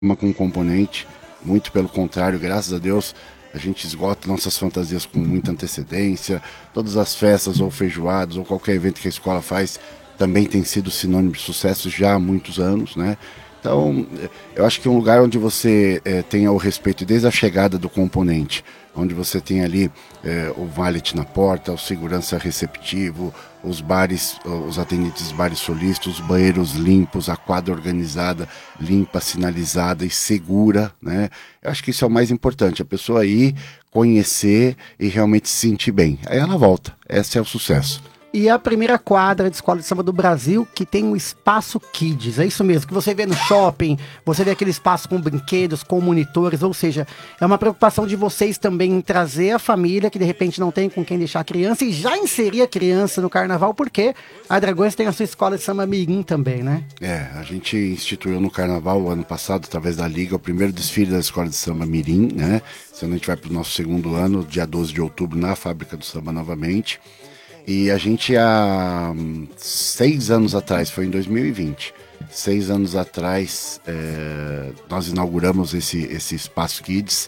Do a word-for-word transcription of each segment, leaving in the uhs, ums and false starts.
com um componente, muito pelo contrário, graças a Deus, a gente esgota nossas fantasias com muita antecedência. Todas as festas ou feijoadas ou qualquer evento que a escola faz também tem sido sinônimo de sucesso já há muitos anos, né? Então, eu acho que é um lugar onde você é, tenha o respeito desde a chegada do componente, onde você tem ali é, o valet na porta, o segurança receptivo, os bares, os atendentes bares solistas, os banheiros limpos, a quadra organizada, limpa, sinalizada e segura, né? Eu acho que isso é o mais importante, a pessoa ir, conhecer e realmente se sentir bem. Aí ela volta, esse é o sucesso. E é a primeira quadra de escola de samba do Brasil que tem um espaço Kids, é isso mesmo, que você vê no shopping, você vê aquele espaço com brinquedos, com monitores, ou seja, é uma preocupação de vocês também em trazer a família que de repente não tem com quem deixar a criança e já inserir a criança no carnaval, porque a Dragões tem a sua escola de samba mirim também, né? É, a gente instituiu no carnaval o ano passado, através da Liga, o primeiro desfile da escola de samba mirim, né? Se a gente vai para o nosso segundo ano, dia doze de outubro, na Fábrica do Samba novamente. E a gente há seis anos atrás, foi em dois mil e vinte, seis anos atrás, é, nós inauguramos esse, esse Espaço Kids,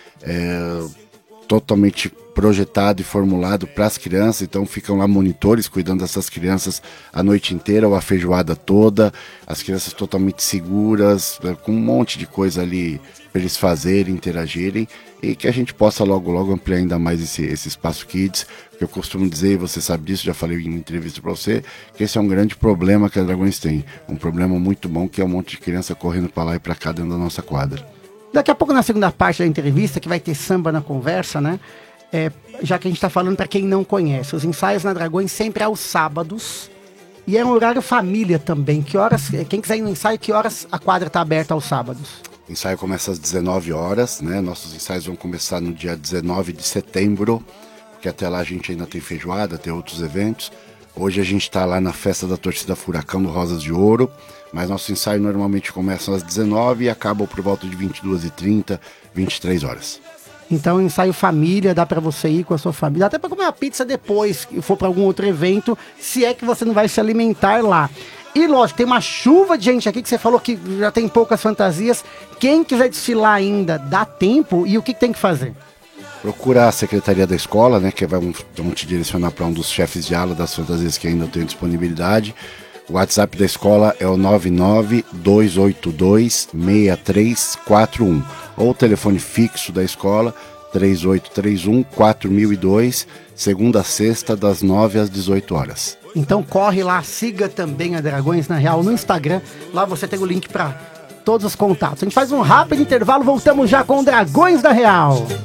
é, totalmente projetado e formulado para as crianças, então ficam lá monitores cuidando dessas crianças a noite inteira ou a feijoada toda, as crianças totalmente seguras, com um monte de coisa ali para eles fazerem, interagirem, e que a gente possa logo logo ampliar ainda mais esse, esse Espaço Kids, que eu costumo dizer, e você sabe disso, já falei em uma entrevista para você, que esse é um grande problema que a Dragões tem, um problema muito bom, que é um monte de criança correndo para lá e para cá dentro da nossa quadra. Daqui a pouco, na segunda parte da entrevista, que vai ter samba na conversa, né? É, já que a gente está falando para quem não conhece, os ensaios na Dragões sempre aos sábados. E é um horário família também. Que horas, quem quiser ir no ensaio, que horas a quadra está aberta aos sábados? O ensaio começa às dezenove horas, né? Nossos ensaios vão começar no dia dezenove de setembro, porque até lá a gente ainda tem feijoada, tem outros eventos. Hoje a gente está lá na festa da torcida Furacão do Rosas de Ouro, mas nosso ensaio normalmente começa às dezenove e acaba por volta de vinte e duas e trinta, vinte e três horas. Então, ensaio família, dá pra você ir com a sua família, dá até pra comer uma pizza depois, que for pra algum outro evento, se é que você não vai se alimentar lá. E lógico, tem uma chuva de gente aqui, que você falou que já tem poucas fantasias. Quem quiser desfilar ainda, dá tempo, e o que, que tem que fazer? Procura a secretaria da escola, né, que vai, vão te direcionar para um dos chefes de aula das fantasias que ainda tem disponibilidade. O WhatsApp da escola é o nove nove dois oito dois seis três quatro um ou o telefone fixo da escola três oito três um quatro zero zero dois, segunda a sexta, das nove às dezoito horas. Então corre lá, siga também a Dragões na Real no Instagram, lá você tem o link para todos os contatos. A gente faz um rápido intervalo, voltamos já com Dragões da Real.